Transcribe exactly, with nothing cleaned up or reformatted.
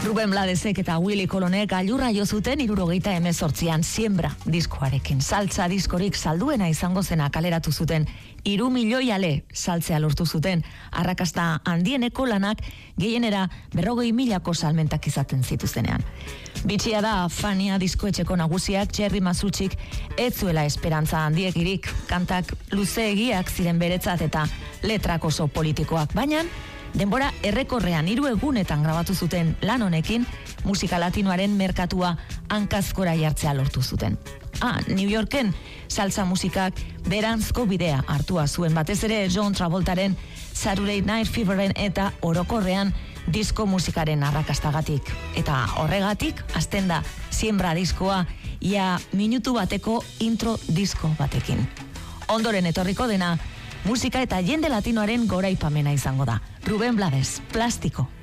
Ruben Bladesek eta Willy Colonek gailurra jo zuten hirurogeita hemezortzian Siembra diskoarekin. Saltza diskorik salduena izango zena kaleratu zuten. Hiru milioi ale saltzea lortu zuten. Arrakasta handieneko lanak gehienera berrogei milako salmentak izaten zituzenean. Bitxia da, Fania diskoetxeko nagusiak Jerry Masucik ez zuela esperantza handiegirik. Kantak luzeegiak ziren beretzat eta letrak oso politikoak, baina denbora errekorrean hiru egunetan grabatu zuten lan honekin, musika latinoaren merkatua hankazkora jartzea lortu zuten. Ah, New Yorken salsa musikak beranzko bidea hartua zuen, batez ere John Travoltaren Saturday Night Feveren eta orokorrean disko musikaren arrakastagatik. Eta horregatik, hasten da Siembra diskoa ia minutu bateko intro disko batekin. Ondoren etorriko dena, musika eta jende latinoaren goraipamena izango da. Ruben Blades, Plastiko.